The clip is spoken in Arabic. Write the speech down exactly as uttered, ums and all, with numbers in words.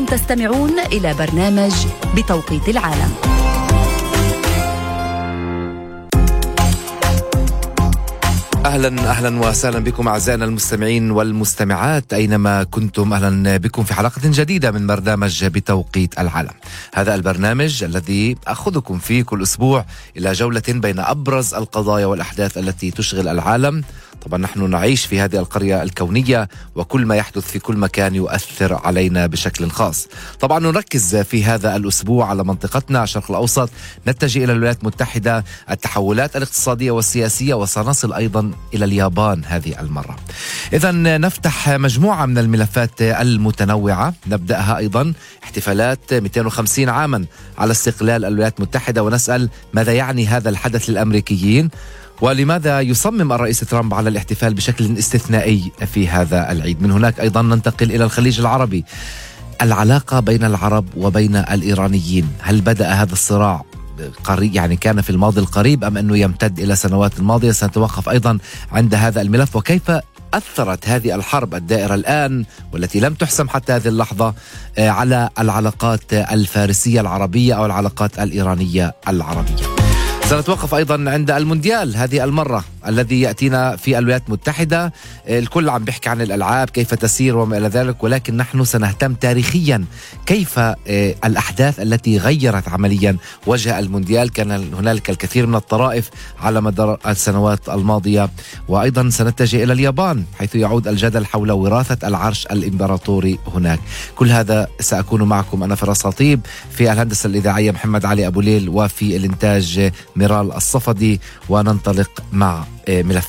تستمعون إلى برنامج بتوقيت العالم. أهلا أهلا وسهلا بكم أعزائنا المستمعين والمستمعات أينما كنتم. أهلا بكم في حلقة جديدة من برنامج بتوقيت العالم. هذا البرنامج الذي أخذكم فيه كل أسبوع إلى جولة بين أبرز القضايا والأحداث التي تشغل العالم. طبعا نحن نعيش في هذه القرية الكونية وكل ما يحدث في كل مكان يؤثر علينا بشكل خاص. طبعا نركز في هذا الأسبوع على منطقتنا الشرق الأوسط، نتجه إلى الولايات المتحدة، التحولات الاقتصادية والسياسية، وسنصل أيضا إلى اليابان هذه المرة. إذن نفتح مجموعة من الملفات المتنوعة، نبدأها أيضا احتفالات مئتين وخمسين عاما على استقلال الولايات المتحدة، ونسأل ماذا يعني هذا الحدث للأمريكيين، ولماذا يصمم الرئيس ترامب على الاحتفال بشكل استثنائي في هذا العيد. من هناك أيضا ننتقل إلى الخليج العربي، العلاقة بين العرب وبين الإيرانيين، هل بدأ هذا الصراع قريب يعني كان في الماضي القريب أم أنه يمتد إلى سنوات الماضية؟ سنتوقف أيضا عند هذا الملف، وكيف أثرت هذه الحرب الدائرة الآن والتي لم تحسم حتى هذه اللحظة على العلاقات الفارسية العربية أو العلاقات الإيرانية العربية. سنتوقف أيضا عند المونديال هذه المرة الذي يأتينا في الولايات المتحدة. الكل عم بيحكي عن الألعاب كيف تسير وما إلى ذلك، ولكن نحن سنهتم تاريخيا كيف الأحداث التي غيرت عمليا وجه المونديال. كان هنالك الكثير من الطرائف على مدار السنوات الماضية. وأيضا سنتجه إلى اليابان حيث يعود الجدل حول وراثة العرش الإمبراطوري هناك. كل هذا سأكون معكم أنا فراس خطيب، في الهندسة الإذاعية محمد علي أبو ليل، وفي الإنتاج ميرال الصفدي، وننطلق مع ملف